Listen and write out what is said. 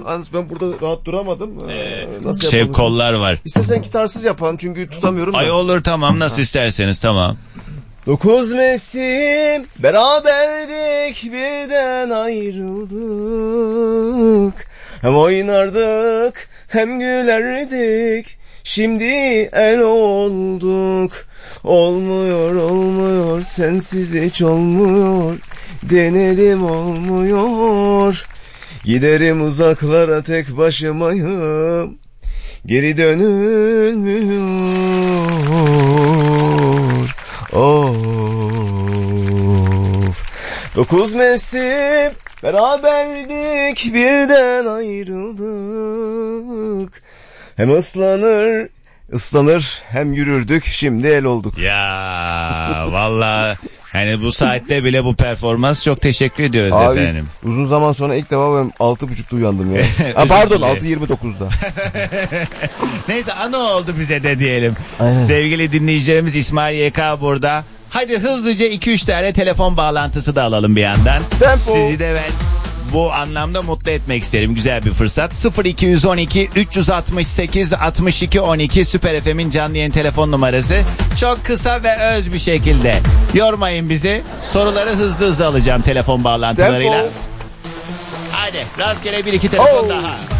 Ben burada rahat duramadım. Nasıl Şev yapalım? kollar var. İstersen gitarsız yapalım çünkü tutamıyorum. Ay olur, tamam, nasıl isterseniz, tamam. 9 mevsim beraberdik, birden ayrıldık. Hem oynardık hem gülerdik, şimdi el olduk. Olmuyor sensiz hiç olmuyor, denedim olmuyor. Giderim uzaklara tek başımayım, geri dönülmüyor. Of. 9 mevsim beraberdik, birden ayrıldık. Hem ıslanır hem yürürdük, şimdi el olduk. Ya vallahi hani bu saatte bile bu performans, çok teşekkür ediyoruz Abi, efendim. uzun zaman sonra ilk defa ben 6.30'da uyandım ya. Pardon 6.29'da. Neyse, ana oldu bize de diyelim. Aynen. Sevgili dinleyicilerimiz, İsmail YK burada. Hadi hızlıca 2-3 tane telefon bağlantısı da alalım bir yandan. Tempo. Sizi de ben bu anlamda mutlu etmek isterim. Güzel bir fırsat. 0212 368 62 12 Süper FM'in canlı yayın telefon numarası. Çok kısa ve öz bir şekilde. Yormayın bizi. Soruları hızlı alacağım telefon bağlantılarıyla. Tempo. Hadi rastgele 1-2 telefon daha.